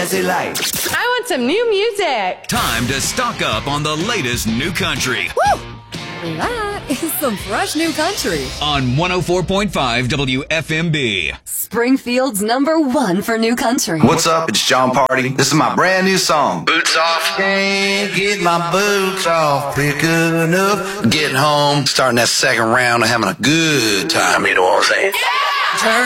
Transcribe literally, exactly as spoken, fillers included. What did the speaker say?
fancy life. I want some new music. Time to stock up on the latest new country. Woo! That is some fresh new country. On one oh four point five W F M B. Springfield's number one for new country. What's up? It's John Party. This is my brand new song. Boots off. Can't get my boots off quick enough. Getting home, starting that second round and having a good time. You know what I'm saying? Turn